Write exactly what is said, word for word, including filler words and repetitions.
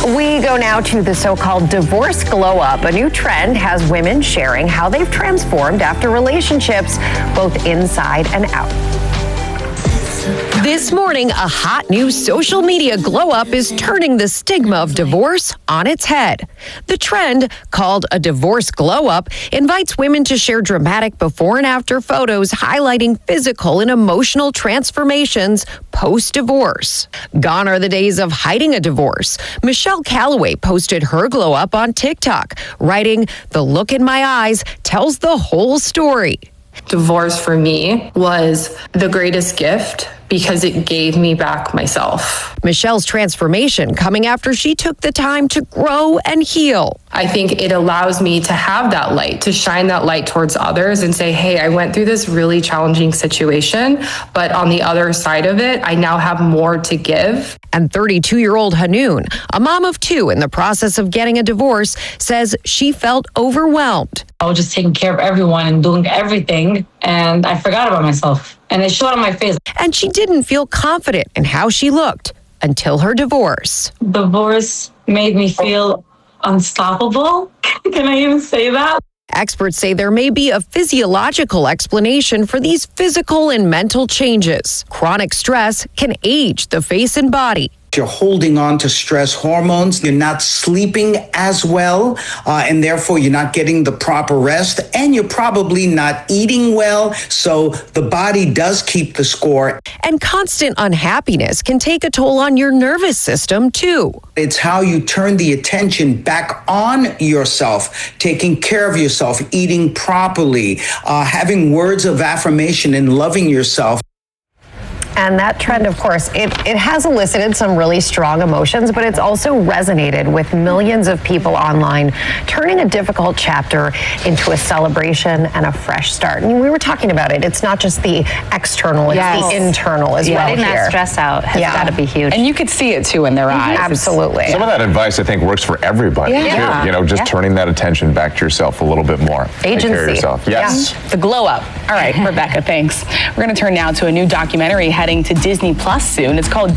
We go now to the so-called divorce glow-up. A new trend has women sharing how they've transformed after relationships, both inside and out. This morning, a hot new social media glow-up is turning the stigma of divorce on its head. The trend, called a divorce glow-up, invites women to share dramatic before and after photos highlighting physical and emotional transformations post-divorce. Gone are the days of hiding a divorce. Michelle Calloway posted her glow-up on TikTok, writing, "The look in my eyes tells the whole story." Divorce for me was the greatest gift because it gave me back myself. Michelle's transformation coming after she took the time to grow and heal. I think it allows me to have that light, to shine that light towards others and say, hey, I went through this really challenging situation, but on the other side of it, I now have more to give. And thirty-two-year-old Hanoun, a mom of two in the process of getting a divorce, says she felt overwhelmed. I was just taking care of everyone and doing everything, and I forgot about myself. And it showed on my face. And she didn't feel confident in how she looked until her divorce. Divorce made me feel unstoppable. Can I even say that? Experts say there may be a physiological explanation for these physical and mental changes. Chronic stress can age the face and body. You're holding on to stress hormones. You're not sleeping as well, uh, and therefore you're not getting the proper rest, and you're probably not eating well. So the body does keep the score. And constant unhappiness can take a toll on your nervous system, too. It's how you turn the attention back on yourself, taking care of yourself, eating properly, uh, having words of affirmation and loving yourself. And that trend, of course, it, it has elicited some really strong emotions, but it's also resonated with millions of people online, turning a difficult chapter into a celebration and a fresh start. And we were talking about it. It's not just the external, it's yes. the internal as yeah, well getting here. that stress out has yeah. got to be huge. And you could see it, too, in their mm-hmm. eyes. Absolutely. Some of that advice, I think, works for everybody, yeah. too. Yeah. You know, just yeah. turning that attention back to yourself a little bit more. Agency. Take care of yourself. Yes. Yeah. The glow up. All right, Rebecca, thanks. We're going to turn now to a new documentary heading to Disney Plus soon. It's called